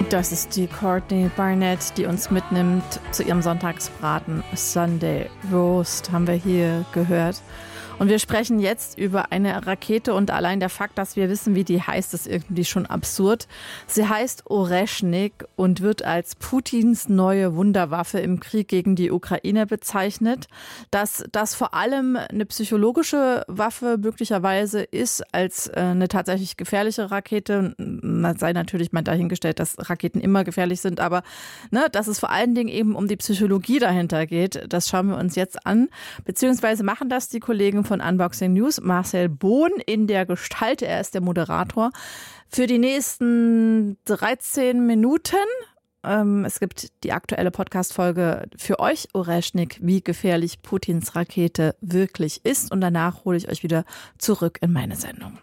Das ist die Courtney Barnett, die uns mitnimmt zu ihrem Sonntagsbraten. Sunday Roast haben wir hier gehört. Und wir sprechen jetzt über eine Rakete und allein der Fakt, dass wir wissen, wie die heißt, ist irgendwie schon absurd. Sie heißt Oreschnik und wird als Putins neue Wunderwaffe im Krieg gegen die Ukraine bezeichnet. Dass das vor allem eine psychologische Waffe möglicherweise ist als eine tatsächlich gefährliche Rakete. Sei natürlich mal dahingestellt, dass Raketen immer gefährlich sind, aber dass es vor allen Dingen eben um die Psychologie dahinter geht, das schauen wir uns jetzt an. Beziehungsweise machen das die Kollegen von Unboxing News, Marcel Bohn in der Gestalt, er ist der Moderator, für die nächsten 13 Minuten. Es gibt die aktuelle Podcast-Folge für euch, Oreschnik, wie gefährlich Putins Rakete wirklich ist. Und danach hole ich euch wieder zurück in meine Sendung.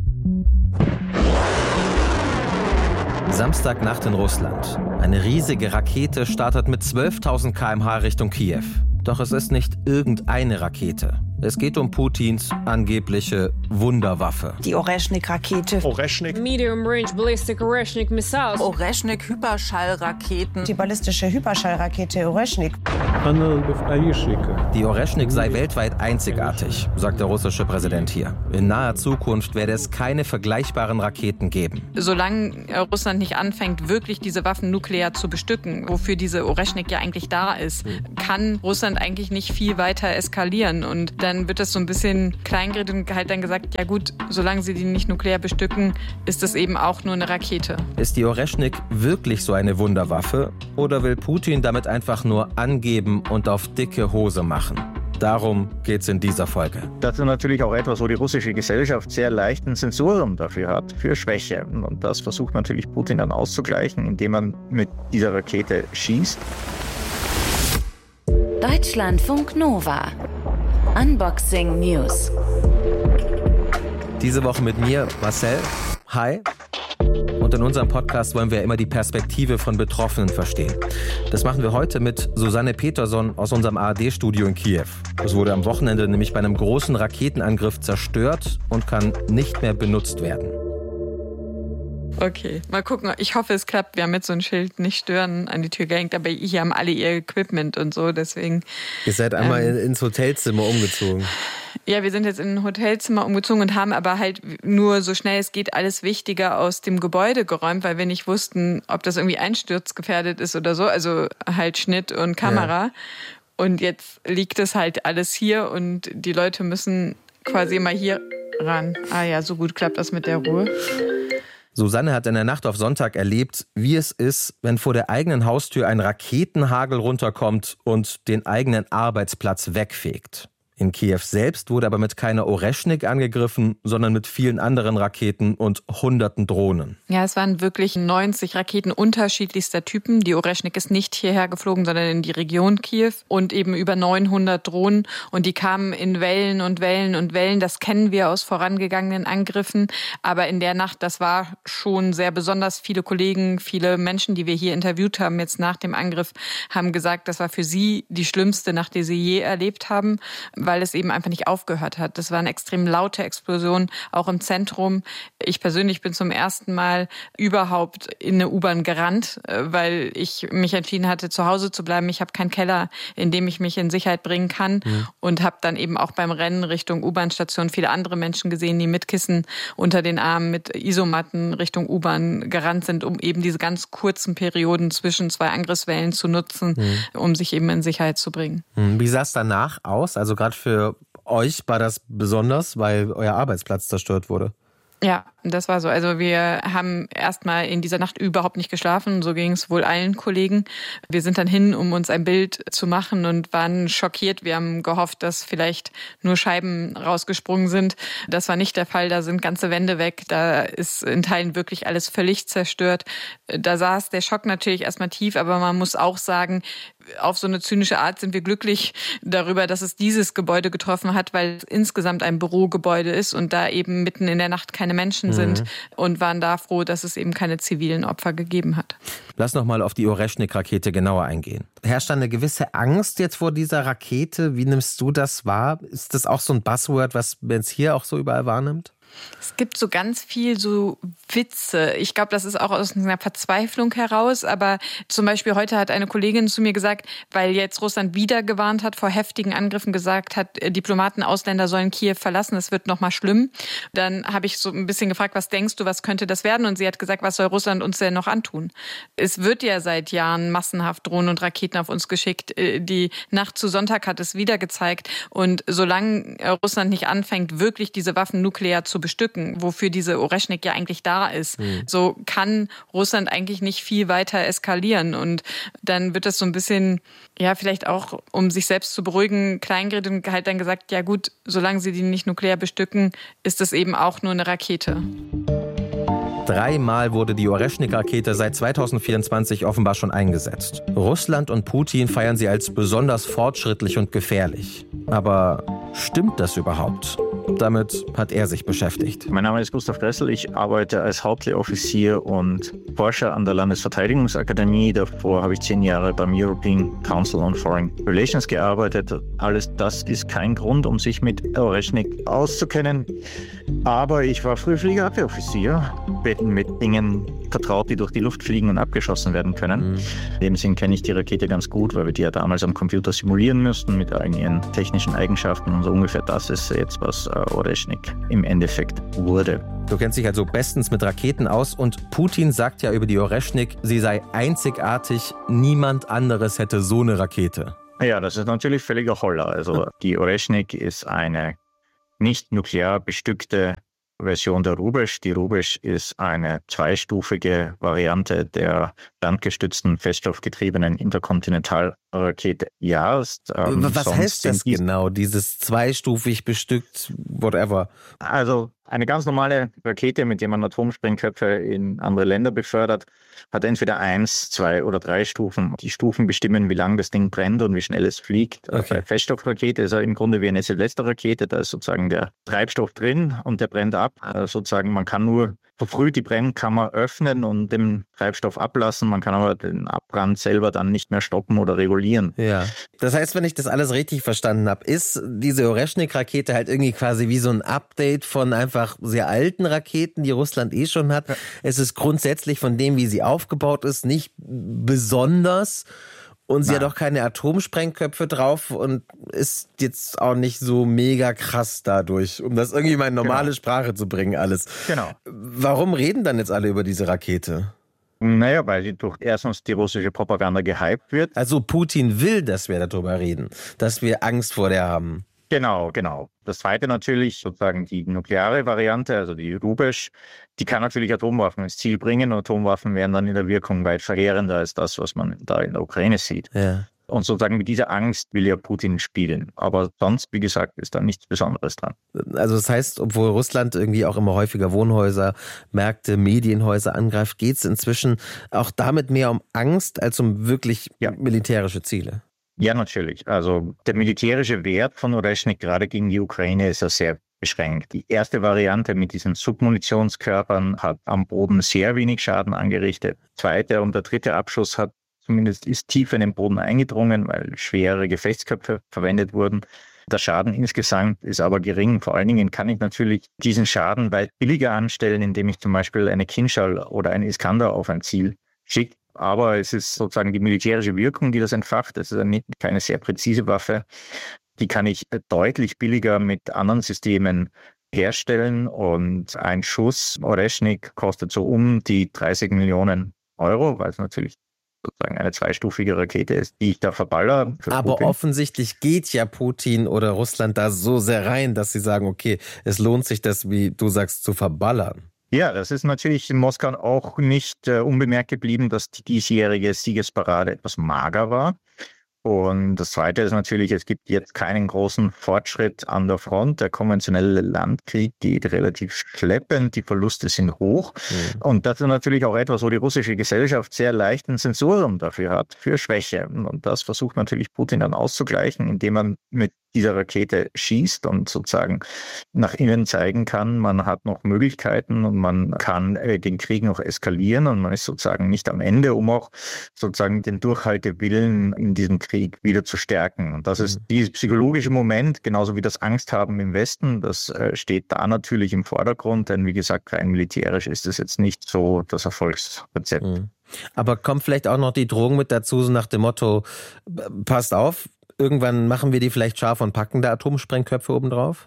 Samstagnacht in Russland. Eine riesige Rakete startet mit 12.000 km/h Richtung Kiew. Doch es ist nicht irgendeine Rakete. Es geht um Putins angebliche Wunderwaffe. Die Oreschnik-Rakete. Oreschnik. Medium Range Ballistic Oreschnik Missiles. Oreschnik-Hyperschallraketen. Die ballistische Hyperschallrakete Oreschnik. Die Oreschnik sei weltweit einzigartig, sagt der russische Präsident hier. In naher Zukunft werde es keine vergleichbaren Raketen geben. Solange Russland nicht anfängt, wirklich diese Waffen nuklear zu bestücken, wofür diese Oreschnik ja eigentlich da ist, kann Russland eigentlich nicht viel weiter eskalieren. Und dann wird das so ein bisschen kleingeredet und halt dann gesagt, ja gut, solange sie die nicht nuklear bestücken, ist das eben auch nur eine Rakete. Ist die Oreschnik wirklich so eine Wunderwaffe? Oder will Putin damit einfach nur angeben und auf dicke Hose machen? Darum geht's in dieser Folge. Das ist natürlich auch etwas, wo die russische Gesellschaft sehr leichten Sensorium dafür hat, für Schwäche. Und das versucht natürlich Putin dann auszugleichen, indem man mit dieser Rakete schießt. Deutschlandfunk Nova. Unboxing News. Diese Woche mit mir, Marcel. Hi. Und in unserem Podcast wollen wir immer die Perspektive von Betroffenen verstehen. Das machen wir heute mit Susanne Peterson aus unserem ARD-Studio in Kiew. Es wurde am Wochenende nämlich bei einem großen Raketenangriff zerstört und kann nicht mehr benutzt werden. Okay, mal gucken. Ich hoffe, es klappt. Wir haben jetzt so ein Schild, nicht stören, an die Tür gehängt, aber hier haben alle ihr Equipment und so, deswegen... Ihr seid einmal ins Hotelzimmer umgezogen. Ja, wir sind jetzt in ein Hotelzimmer umgezogen und haben aber halt nur so schnell es geht alles Wichtige aus dem Gebäude geräumt, weil wir nicht wussten, ob das irgendwie einsturzgefährdet ist oder so, also halt Schnitt und Kamera. Ja. Und jetzt liegt es halt alles hier und die Leute müssen quasi mal hier ran. Ah ja, so gut klappt das mit der Ruhe. Susanne hat in der Nacht auf Sonntag erlebt, wie es ist, wenn vor der eigenen Haustür ein Raketenhagel runterkommt und den eigenen Arbeitsplatz wegfegt. In Kiew selbst wurde aber mit keiner Oreschnik angegriffen, sondern mit vielen anderen Raketen und hunderten Drohnen. Ja, es waren wirklich 90 Raketen unterschiedlichster Typen. Die Oreschnik ist nicht hierher geflogen, sondern in die Region Kiew und eben über 900 Drohnen. Und die kamen in Wellen und Wellen und Wellen. Das kennen wir aus vorangegangenen Angriffen. Aber in der Nacht, das war schon sehr besonders. Viele Kollegen, viele Menschen, die wir hier interviewt haben jetzt nach dem Angriff, haben gesagt, das war für sie die schlimmste Nacht, die sie je erlebt haben, weil es eben einfach nicht aufgehört hat. Das waren extrem laute Explosionen, auch im Zentrum. Ich persönlich bin zum ersten Mal überhaupt in eine U-Bahn gerannt, weil ich mich entschieden hatte, zu Hause zu bleiben. Ich habe keinen Keller, in dem ich mich in Sicherheit bringen kann und habe dann eben auch beim Rennen Richtung U-Bahn-Station viele andere Menschen gesehen, die mit Kissen unter den Armen, mit Isomatten Richtung U-Bahn gerannt sind, um eben diese ganz kurzen Perioden zwischen zwei Angriffswellen zu nutzen, um sich eben in Sicherheit zu bringen. Wie sah es danach aus? Also gerade für euch war das besonders, weil euer Arbeitsplatz zerstört wurde. Ja, das war so. Also wir haben erstmal in dieser Nacht überhaupt nicht geschlafen. So ging es wohl allen Kollegen. Wir sind dann hin, um uns ein Bild zu machen und waren schockiert. Wir haben gehofft, dass vielleicht nur Scheiben rausgesprungen sind. Das war nicht der Fall. Da sind ganze Wände weg. Da ist in Teilen wirklich alles völlig zerstört. Da saß der Schock natürlich erstmal tief. Aber man muss auch sagen, auf so eine zynische Art sind wir glücklich darüber, dass es dieses Gebäude getroffen hat, weil es insgesamt ein Bürogebäude ist und da eben mitten in der Nacht keine Menschen sind und waren da froh, dass es eben keine zivilen Opfer gegeben hat. Lass noch mal auf die Oreschnik-Rakete genauer eingehen. Herrscht da eine gewisse Angst jetzt vor dieser Rakete? Wie nimmst du das wahr? Ist das auch so ein Buzzword, was man jetzt hier auch so überall wahrnimmt? Es gibt so ganz viel so Witze. Ich glaube, das ist auch aus einer Verzweiflung heraus. Aber zum Beispiel heute hat eine Kollegin zu mir gesagt, weil jetzt Russland wieder gewarnt hat vor heftigen Angriffen, gesagt hat, Diplomaten, Ausländer sollen Kiew verlassen, es wird nochmal schlimm. Dann habe ich so ein bisschen gefragt, was denkst du, was könnte das werden? Und sie hat gesagt, was soll Russland uns denn noch antun? Es wird ja seit Jahren massenhaft Drohnen und Raketen auf uns geschickt. Die Nacht zu Sonntag hat es wieder gezeigt. Und solange Russland nicht anfängt, wirklich diese Waffen nuklear zu bestücken, wofür diese Oreschnik ja eigentlich da ist, so kann Russland eigentlich nicht viel weiter eskalieren. Und dann wird das so ein bisschen, ja, vielleicht auch, um sich selbst zu beruhigen, kleingeredet und halt dann gesagt, ja gut, solange sie die nicht nuklear bestücken, ist es eben auch nur eine Rakete. 3-mal wurde die Oreschnik-Rakete seit 2024 offenbar schon eingesetzt. Russland und Putin feiern sie als besonders fortschrittlich und gefährlich. Aber stimmt das überhaupt? Damit hat er sich beschäftigt. Mein Name ist Gustav Gressel. Ich arbeite als Hauptlehroffizier und Forscher an der Landesverteidigungsakademie. Davor habe ich 10 Jahre beim European Council on Foreign Relations gearbeitet. Alles das ist kein Grund, um sich mit Oreschnik auszukennen. Aber ich war früher Fliegerabwehroffizier. Bin mit Dingen vertraut, die durch die Luft fliegen und abgeschossen werden können. In dem Sinn kenne ich die Rakete ganz gut, weil wir die ja damals am Computer simulieren müssten mit all ihren technischen Eigenschaften. Und so ungefähr das ist jetzt, was Oreschnik im Endeffekt wurde. Du kennst dich also bestens mit Raketen aus und Putin sagt ja über die Oreschnik, sie sei einzigartig, niemand anderes hätte so eine Rakete. Ja, das ist natürlich völliger Holler. Also die Oreschnik ist eine nicht nuklear bestückte Version der Rubesch. Die Rubesch ist eine zweistufige Variante der landgestützten, feststoffgetriebenen Interkontinentalrakete JAST. Was heißt das genau, dieses zweistufig bestückt, whatever? Also eine ganz normale Rakete, mit der man Atomsprengköpfe in andere Länder befördert, hat entweder 1, 2 oder 3 Stufen. Die Stufen bestimmen, wie lang das Ding brennt und wie schnell es fliegt. Okay. Bei Feststoffrakete ist er im Grunde wie eine Silvesterrakete. Da ist sozusagen der Treibstoff drin und der brennt ab. Sozusagen, man kann nur verfrüht die Brennkammer öffnen und den Treibstoff ablassen. Man kann aber den Abbrand selber dann nicht mehr stoppen oder regulieren. Ja. Das heißt, wenn ich das alles richtig verstanden habe, ist diese Oreschnik-Rakete halt irgendwie quasi wie so ein Update von einfach sehr alten Raketen, die Russland eh schon hat. Ja. Es ist grundsätzlich von dem, wie sie aufgebaut ist, nicht besonders. Und sie hat auch keine Atomsprengköpfe drauf und ist jetzt auch nicht so mega krass dadurch, um das irgendwie mal in normale Sprache zu bringen alles. Genau. Warum reden dann jetzt alle über diese Rakete? Naja, weil die durch erstens die russische Propaganda gehypt wird. Also Putin will, dass wir darüber reden, dass wir Angst vor der haben. Genau. Das zweite natürlich, sozusagen die nukleare Variante, also die Rubesch, die kann natürlich Atomwaffen ins Ziel bringen. Und Atomwaffen wären dann in der Wirkung weit verheerender als das, was man da in der Ukraine sieht. Ja. Und sozusagen mit dieser Angst will ja Putin spielen. Aber sonst, wie gesagt, ist da nichts Besonderes dran. Also das heißt, obwohl Russland irgendwie auch immer häufiger Wohnhäuser, Märkte, Medienhäuser angreift, geht es inzwischen auch damit mehr um Angst als um wirklich militärische Ziele. Ja, natürlich. Also der militärische Wert von Oreschnik gerade gegen die Ukraine ist ja sehr beschränkt. Die erste Variante mit diesen Submunitionskörpern hat am Boden sehr wenig Schaden angerichtet. Zweite und der dritte Abschuss ist tief in den Boden eingedrungen, weil schwere Gefechtsköpfe verwendet wurden. Der Schaden insgesamt ist aber gering. Vor allen Dingen kann ich natürlich diesen Schaden weit billiger anstellen, indem ich zum Beispiel eine Kinschal oder eine Iskander auf ein Ziel schicke. Aber es ist sozusagen die militärische Wirkung, die das entfacht. Es ist keine sehr präzise Waffe. Die kann ich deutlich billiger mit anderen Systemen herstellen. Und ein Schuss Oreschnik kostet so um die 30 Millionen Euro, weil es natürlich sozusagen eine zweistufige Rakete ist, die ich da verballer. Aber offensichtlich geht ja Putin oder Russland da so sehr rein, dass sie sagen, okay, es lohnt sich das, wie du sagst, zu verballern. Ja, das ist natürlich in Moskau auch nicht unbemerkt geblieben, dass die diesjährige Siegesparade etwas mager war. Und das Zweite ist natürlich, es gibt jetzt keinen großen Fortschritt an der Front. Der konventionelle Landkrieg geht relativ schleppend, die Verluste sind hoch. Und das ist natürlich auch etwas, wo die russische Gesellschaft sehr leicht ein Sensorium dafür hat, für Schwäche. Und das versucht natürlich Putin dann auszugleichen, indem man mit dieser Rakete schießt und sozusagen nach innen zeigen kann, man hat noch Möglichkeiten und man kann den Krieg noch eskalieren und man ist sozusagen nicht am Ende, um auch sozusagen den Durchhaltewillen in diesem Krieg wieder zu stärken. Und das ist dieses psychologische Moment, genauso wie das Angsthaben im Westen, das steht da natürlich im Vordergrund, denn wie gesagt, rein militärisch ist es jetzt nicht so das Erfolgsrezept. Aber kommt vielleicht auch noch die Drohung mit dazu, so nach dem Motto, passt auf, irgendwann machen wir die vielleicht scharf und packen da Atomsprengköpfe obendrauf?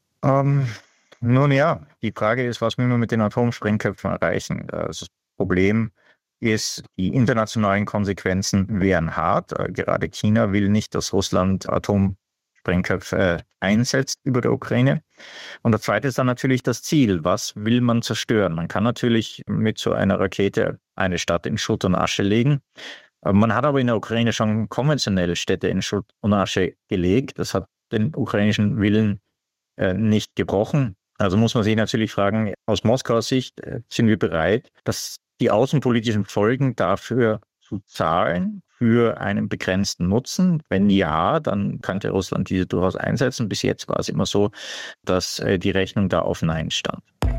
Nun ja, die Frage ist, was will man mit den Atomsprengköpfen erreichen? Das Problem ist, die internationalen Konsequenzen wären hart. Gerade China will nicht, dass Russland Atomsprengköpfe einsetzt über der Ukraine. Und das Zweite ist dann natürlich das Ziel. Was will man zerstören? Man kann natürlich mit so einer Rakete eine Stadt in Schutt und Asche legen. Man hat aber in der Ukraine schon konventionell Städte in Schutt und Asche gelegt. Das hat den ukrainischen Willen nicht gebrochen. Also muss man sich natürlich fragen, aus Moskaus Sicht sind wir bereit, dass die außenpolitischen Folgen dafür zu zahlen für einen begrenzten Nutzen? Wenn ja, dann könnte Russland diese durchaus einsetzen. Bis jetzt war es immer so, dass die Rechnung da auf Nein stand.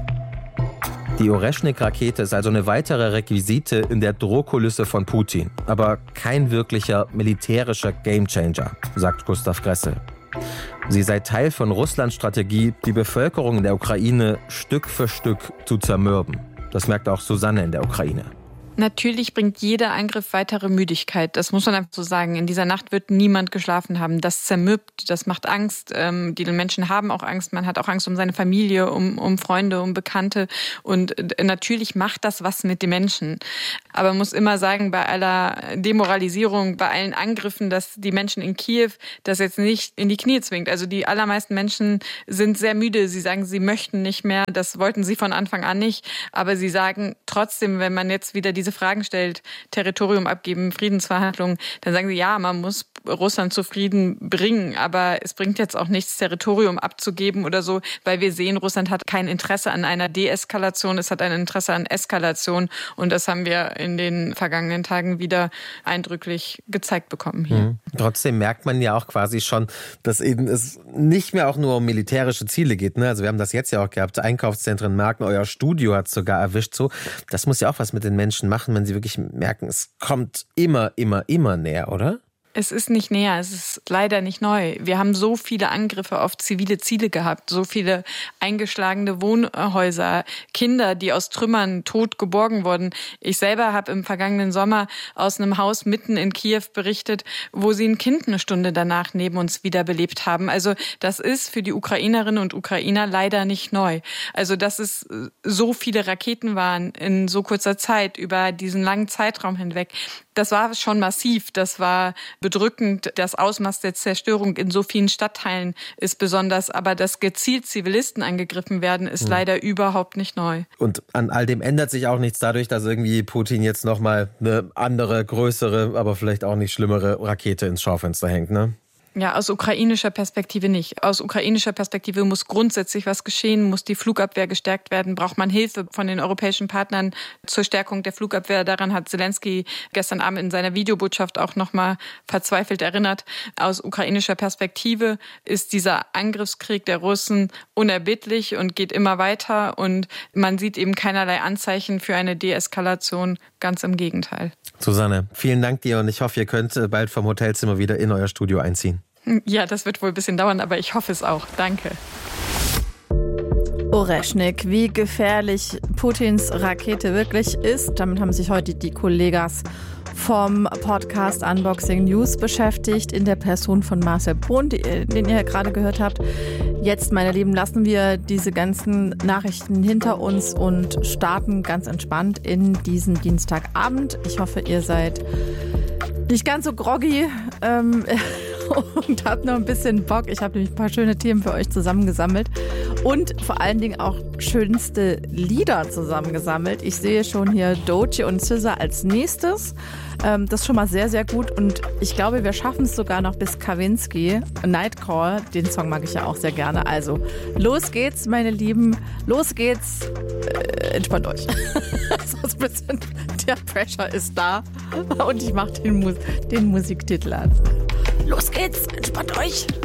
Die Oreschnik-Rakete ist also eine weitere Requisite in der Drohkulisse von Putin. Aber kein wirklicher militärischer Gamechanger, sagt Gustav Gressel. Sie sei Teil von Russlands Strategie, die Bevölkerung in der Ukraine Stück für Stück zu zermürben. Das merkt auch Susanne in der Ukraine. Natürlich bringt jeder Angriff weitere Müdigkeit. Das muss man einfach so sagen. In dieser Nacht wird niemand geschlafen haben. Das zermürbt, das macht Angst. Die Menschen haben auch Angst. Man hat auch Angst um seine Familie, um Freunde, um Bekannte. Und natürlich macht das was mit den Menschen. Aber man muss immer sagen, bei aller Demoralisierung, bei allen Angriffen, dass die Menschen in Kiew das jetzt nicht in die Knie zwingt. Also die allermeisten Menschen sind sehr müde. Sie sagen, sie möchten nicht mehr. Das wollten sie von Anfang an nicht. Aber sie sagen trotzdem, wenn man jetzt wieder diese Fragen stellt, Territorium abgeben, Friedensverhandlungen, dann sagen sie, ja, man muss Russland zu Frieden bringen, aber es bringt jetzt auch nichts, Territorium abzugeben oder so, weil wir sehen, Russland hat kein Interesse an einer Deeskalation, es hat ein Interesse an Eskalation und das haben wir in den vergangenen Tagen wieder eindrücklich gezeigt bekommen hier. Trotzdem merkt man ja auch quasi schon, dass eben es nicht mehr auch nur um militärische Ziele geht. Ne? Also wir haben das jetzt ja auch gehabt, Einkaufszentren, Marken, euer Studio hat es sogar erwischt. So. Das muss ja auch was mit den Menschen machen, wenn sie wirklich merken, es kommt immer näher, oder? Es ist nicht näher, es ist leider nicht neu. Wir haben so viele Angriffe auf zivile Ziele gehabt, so viele eingeschlagene Wohnhäuser, Kinder, die aus Trümmern tot geborgen wurden. Ich selber habe im vergangenen Sommer aus einem Haus mitten in Kiew berichtet, wo sie ein Kind eine Stunde danach neben uns wiederbelebt haben. Also das ist für die Ukrainerinnen und Ukrainer leider nicht neu. Also dass es so viele Raketen waren in so kurzer Zeit, über diesen langen Zeitraum hinweg, das war schon massiv, das war bedrückend. Das Ausmaß der Zerstörung in so vielen Stadtteilen ist besonders, aber dass gezielt Zivilisten angegriffen werden, ist leider überhaupt nicht neu. Und an all dem ändert sich auch nichts dadurch, dass irgendwie Putin jetzt nochmal eine andere, größere, aber vielleicht auch nicht schlimmere Rakete ins Schaufenster hängt, ne? Ja, aus ukrainischer Perspektive nicht. Aus ukrainischer Perspektive muss grundsätzlich was geschehen, muss die Flugabwehr gestärkt werden, braucht man Hilfe von den europäischen Partnern zur Stärkung der Flugabwehr. Daran hat Zelensky gestern Abend in seiner Videobotschaft auch nochmal verzweifelt erinnert. Aus ukrainischer Perspektive ist dieser Angriffskrieg der Russen unerbittlich und geht immer weiter und man sieht eben keinerlei Anzeichen für eine Deeskalation, ganz im Gegenteil. Susanne, vielen Dank dir und ich hoffe, ihr könnt bald vom Hotelzimmer wieder in euer Studio einziehen. Ja, das wird wohl ein bisschen dauern, aber ich hoffe es auch. Danke. Oreschnik, wie gefährlich Putins Rakete wirklich ist, damit haben sich heute die Kollegas vom Podcast Unboxing News beschäftigt, in der Person von Marcel Brun, den ihr gerade gehört habt. Jetzt, meine Lieben, lassen wir diese ganzen Nachrichten hinter uns und starten ganz entspannt in diesen Dienstagabend. Ich hoffe, ihr seid nicht ganz so groggy und habt noch ein bisschen Bock. Ich habe nämlich ein paar schöne Themen für euch zusammengesammelt und vor allen Dingen auch schönste Lieder zusammengesammelt. Ich sehe schon hier Doechii und SZA als nächstes. Das ist schon mal sehr, sehr gut und ich glaube, wir schaffen es sogar noch bis Kavinsky. Nightcall, den Song mag ich ja auch sehr gerne. Also los geht's, meine Lieben, los geht's. Entspannt euch. So ein bisschen, der Pressure ist da und ich mache den Musiktitel an. Los geht's, entspannt euch.